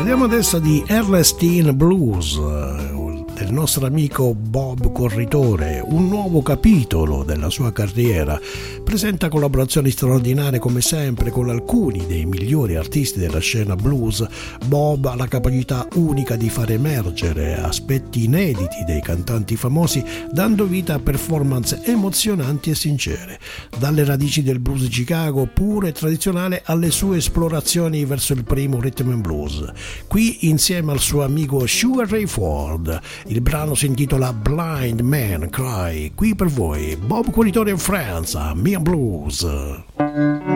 Parliamo adesso di Erlesteen Blues, del nostro amico Bob Corritore, un nuovo capitolo della sua carriera. Presenta collaborazioni straordinarie come sempre con alcuni dei migliori artisti della scena blues. Bob ha la capacità unica di far emergere aspetti inediti dei cantanti famosi, dando vita a performance emozionanti e sincere. Dalle radici del blues di Chicago puro e tradizionale alle sue esplorazioni verso il primo rhythm and blues. Qui insieme al suo amico Sugar Ray Ford. Il brano si intitola Blind Man Cry. Qui per voi Bob Corritore and Friends a Mia Blues.